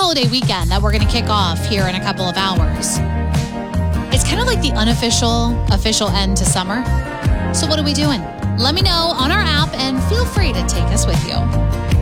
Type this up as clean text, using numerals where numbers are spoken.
holiday weekend that we're going to kick off here in a couple of hours. It's kind of like the official end to summer. So what are we doing? Let me know on our app and feel free to take us with you.